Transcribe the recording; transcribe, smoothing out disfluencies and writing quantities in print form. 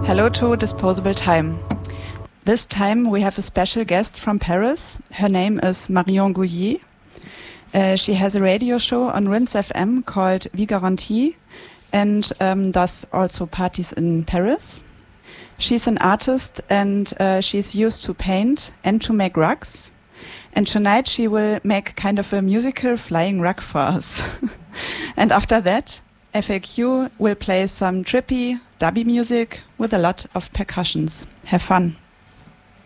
Hello to Disposable Time. This time we have a special guest from Paris. Her name is Marion Gouillet. She has a radio show on Rinse FM called Vie Garantie and does also parties in Paris. She's an artist and she's used to paint and to make rugs. And tonight she will make kind of a musical flying rug for us. And after that, FAQ will play some trippy, dubby music with a lot of percussions. Have fun.